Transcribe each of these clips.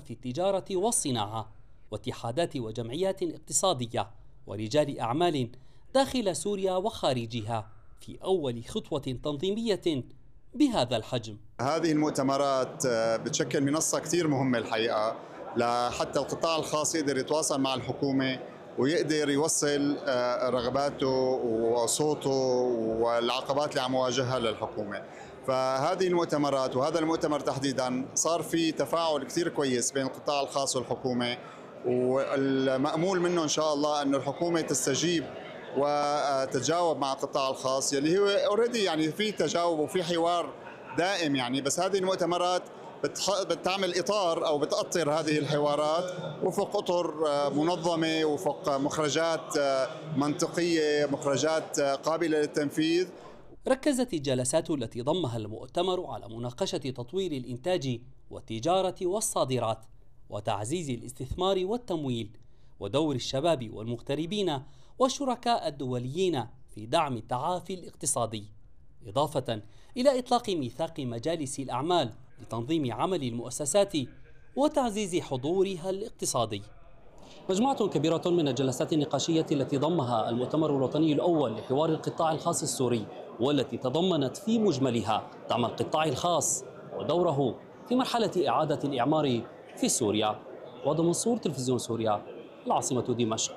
في التجارة والصناعة واتحادات وجمعيات اقتصادية ورجال أعمال داخل سوريا وخارجها في أول خطوة تنظيمية بهذا الحجم. هذه المؤتمرات بتشكل منصة كثير مهمة الحقيقة لحتى القطاع الخاص يقدر يتواصل مع الحكومة ويقدر يوصل رغباته وصوته والعقبات اللي عم يواجهها للحكومة. فهذه المؤتمرات وهذا المؤتمر تحديدا صار في تفاعل كثير كويس بين القطاع الخاص والحكومة، والمأمول منه إن شاء الله أنه الحكومة تستجيب وتتجاوب مع القطاع الخاص يلي هو اوريدي يعني في تجاوب وفي حوار دائم يعني. بس هذه المؤتمرات بتعمل إطار أو بتأطر هذه الحوارات وفق أطر منظمة وفق مخرجات منطقية، مخرجات قابلة للتنفيذ. ركزت الجلسات التي ضمها المؤتمر على مناقشة تطوير الإنتاج والتجارة والصادرات وتعزيز الاستثمار والتمويل ودور الشباب والمغتربين والشركاء الدوليين في دعم التعافي الاقتصادي، إضافة إلى إطلاق ميثاق مجالس الأعمال لتنظيم عمل المؤسسات وتعزيز حضورها الاقتصادي. مجموعة كبيرة من الجلسات النقاشية التي ضمها المؤتمر الوطني الأول لحوار القطاع الخاص السوري، والتي تضمنت في مجملها دعم القطاع الخاص ودوره في مرحلة إعادة الإعمار في سوريا. وضع منصور، تلفزيون سوريا، العاصمة دمشق.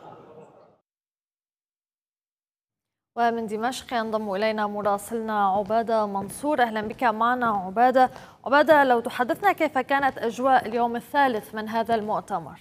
ومن دمشق ينضم إلينا مراسلنا عبادة منصور. أهلا بك معنا عبادة. عبادة، لو تحدثنا كيف كانت أجواء اليوم الثالث من هذا المؤتمر؟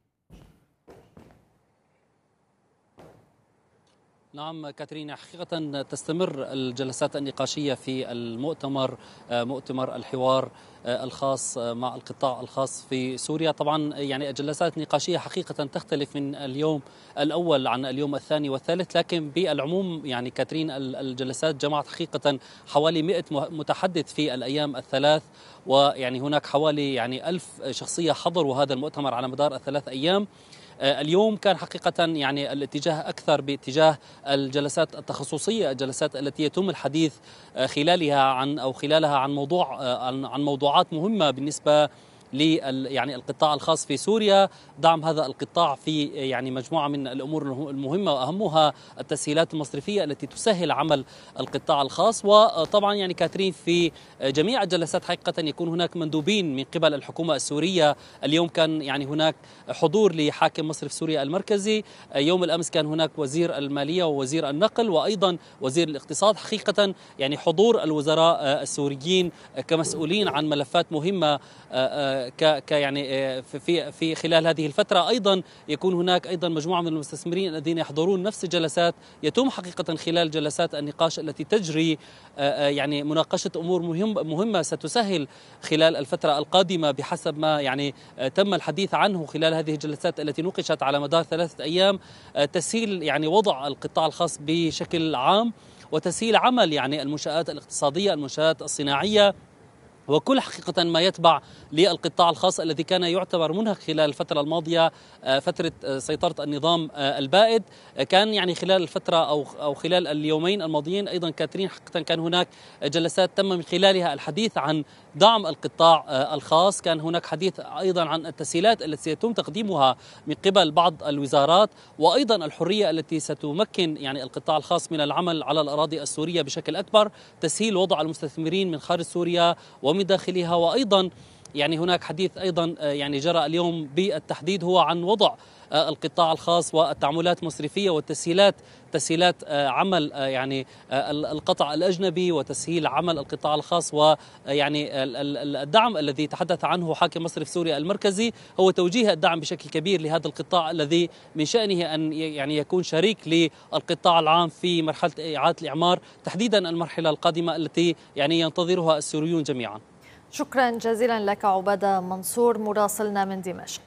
نعم كاترينا، حقيقة تستمر الجلسات النقاشية في المؤتمر، مؤتمر الحوار الخاص مع القطاع الخاص في سوريا. طبعا يعني الجلسات النقاشية حقيقة تختلف من اليوم الأول عن اليوم الثاني والثالث، لكن بالعموم يعني كاترين الجلسات جمعت حقيقة حوالي 100 متحدث في الأيام الثلاث، ويعني هناك حوالي يعني 1000 شخصية حضروا هذا المؤتمر على مدار الثلاث أيام. اليوم كان حقيقة يعني الاتجاه أكثر باتجاه الجلسات التخصصية، الجلسات التي يتم الحديث خلالها عن موضوعات مهمة بالنسبة يعني القطاع الخاص في سوريا، دعم هذا القطاع في يعني مجموعة من الأمور المهمة، وأهمها التسهيلات المصرفية التي تسهل عمل القطاع الخاص. وطبعا يعني كاترين في جميع الجلسات حقيقة يكون هناك مندوبين من قبل الحكومة السورية. اليوم كان يعني هناك حضور لحاكم مصرف سوريا المركزي، يوم الأمس كان هناك وزير المالية ووزير النقل وأيضا وزير الاقتصاد. حقيقة يعني حضور الوزراء السوريين كمسؤولين عن ملفات مهمة يعني في خلال هذه الفترة. أيضا يكون هناك أيضا مجموعة من المستثمرين الذين يحضرون نفس الجلسات. يتم حقيقة خلال جلسات النقاش التي تجري يعني مناقشة أمور مهمة ستسهل خلال الفترة القادمة بحسب ما يعني تم الحديث عنه خلال هذه الجلسات التي نقشت على مدار 3 أيام، تسهيل يعني وضع القطاع الخاص بشكل عام وتسهيل عمل يعني المنشآت الاقتصادية، المنشآت الصناعية، وكل حقيقة ما يتبع للقطاع الخاص الذي كان يعتبر منهك خلال الفترة الماضية، فترة سيطرة النظام البائد. كان يعني خلال الفترة أو خلال اليومين الماضيين أيضا كاترين حقيقة كان هناك جلسات تم من خلالها الحديث عن دعم القطاع الخاص. كان هناك حديث أيضا عن التسهيلات التي سيتم تقديمها من قبل بعض الوزارات، وأيضا الحرية التي ستمكن يعني القطاع الخاص من العمل على الأراضي السورية بشكل أكبر، تسهيل وضع المستثمرين من خارج سوريا ومن داخلها. وأيضا يعني هناك حديث أيضا يعني جرى اليوم بالتحديد هو عن وضع القطاع الخاص والتعاملات المصرفية والتسهيلات، تسهيلات عمل يعني القطاع الأجنبي وتسهيل عمل القطاع الخاص. ويعني الدعم الذي تحدث عنه حاكم مصرف سوريا المركزي هو توجيه الدعم بشكل كبير لهذا القطاع الذي من شأنه أن يعني يكون شريك للقطاع العام في مرحلة إعادة الإعمار، تحديدا المرحلة القادمة التي يعني ينتظرها السوريون جميعا. شكرا جزيلا لك عبادة منصور مراسلنا من دمشق.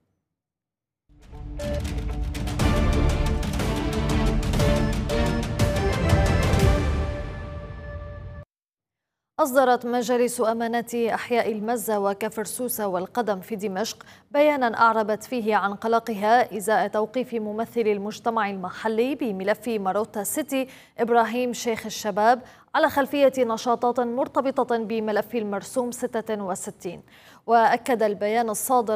أصدرت مجالس أمانات أحياء المزة وكفر سوسة والقدم في دمشق بيانا أعربت فيه عن قلقها إزاء توقيف ممثل المجتمع المحلي بملف ماروتا سيتي إبراهيم شيخ الشباب على خلفية نشاطات مرتبطة بملف المرسوم 66. وأكد البيان الصادر